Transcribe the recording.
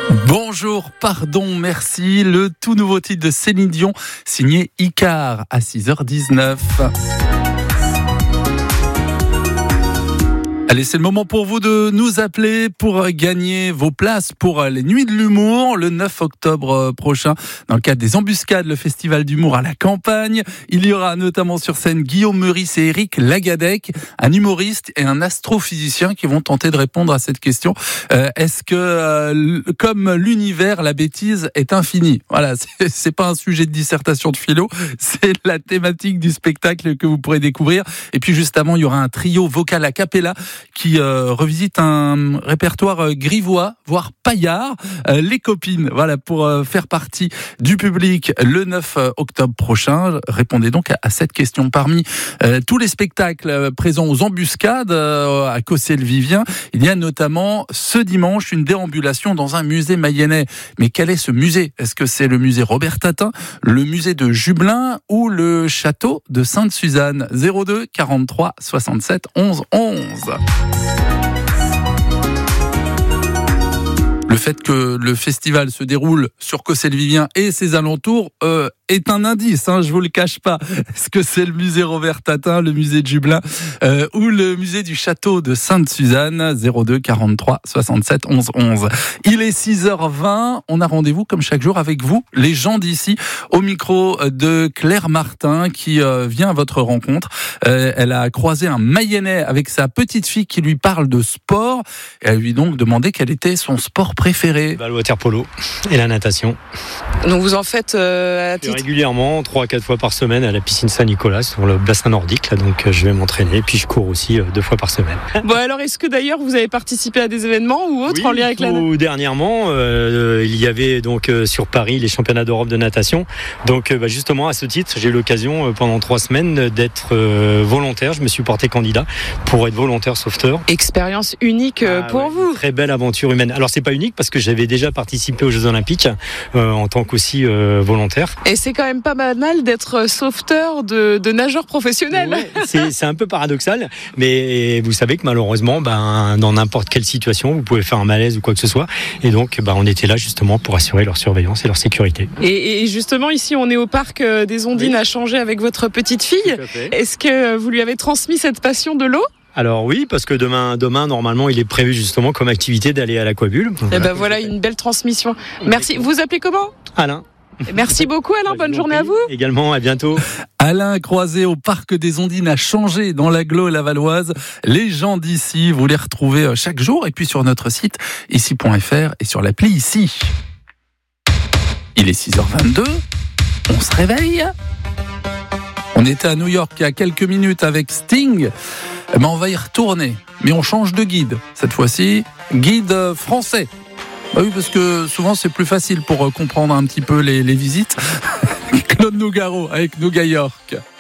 Bonjour, pardon, merci. Le tout nouveau titre de Céline Dion, signé Icare à 6h19. Allez, c'est le moment pour vous de nous appeler pour gagner vos places pour les Nuits de l'Humour le 9 octobre prochain dans le cadre des Embuscades, le festival d'humour à la campagne. Il y aura notamment sur scène Guillaume Meurice et Eric Lagadec, un humoriste et un astrophysicien qui vont tenter de répondre à cette question. Est-ce que, comme l'univers, la bêtise est infinie? Voilà, c'est pas un sujet de dissertation de philo, c'est la thématique du spectacle que vous pourrez découvrir. Et puis juste avant, il y aura un trio vocal a cappella qui revisite un répertoire grivois, voire paillard, les copines, voilà, pour faire partie du public le 9 octobre prochain. Répondez donc à cette question. Parmi tous les spectacles présents aux Embuscades à Cossé-le-Vivien, il y a notamment ce dimanche une déambulation dans un musée mayennais. Mais quel est ce musée? Est-ce que c'est le musée Robert Tatin, le musée de Jubelin ou le château de Sainte-Suzanne? 02 43 67 11 11. Le fait que le festival se déroule sur Cossé-le-Vivien et ses alentours est un indice, je vous le cache pas. Est-ce que c'est le musée Robert Tatin, le musée de Jubelin ou le musée du château de Sainte-Suzanne? 02 43 67 11 11. Il est 6h20, on a rendez-vous comme chaque jour avec vous, les gens d'ici, au micro de Claire Martin qui vient à votre rencontre. Elle a croisé un Mayennais avec sa petite fille qui lui parle de sport et elle lui donc demandé quel était son sport préféré. Le water polo et la natation. Donc vous en faites à titre régulièrement, 3-4 fois par semaine à la piscine Saint-Nicolas sur le bassin nordique. Là, donc je vais m'entraîner, puis je cours aussi 2 fois par semaine. Bon, alors est-ce que d'ailleurs vous avez participé à des événements ou autres en lien avec la natation? Dernièrement, il y avait donc sur Paris les championnats d'Europe de natation. Donc justement à ce titre, j'ai eu l'occasion pendant 3 semaines d'être volontaire. Je me suis porté candidat pour être volontaire sauveteur. Expérience unique pour vous. Très belle aventure humaine. Alors c'est pas unique parce que j'avais déjà participé aux Jeux Olympiques en tant qu'aussi volontaire. Et c'est quand même pas banal d'être sauveteur de nageurs professionnels. Ouais, c'est un peu paradoxal, mais vous savez que malheureusement, dans n'importe quelle situation, vous pouvez faire un malaise ou quoi que ce soit. Et donc, on était là justement pour assurer leur surveillance et leur sécurité. Et justement, ici, on est au parc des Ondines à Changé avec votre petite fille. Est-ce que vous lui avez transmis cette passion de l'eau? Alors oui, parce que demain, normalement, il est prévu justement comme activité d'aller à l'aquabule. Et voilà une belle transmission. Merci. Vous appelez comment? Alain. Merci beaucoup Alain, bonne journée à vous. Également, à bientôt. Alain croisé au parc des Ondines à Changé dans l'agglo lavalloise. Les gens d'ici, vous les retrouvez chaque jour et puis sur notre site ici.fr et sur l'appli Ici. Il est 6h22, on se réveille. On était à New York il y a quelques minutes avec Sting. On va y retourner, mais on change de guide. Cette fois-ci, guide français. Oui, parce que souvent c'est plus facile pour comprendre un petit peu les visites. Claude Nougaro avec Nougat York.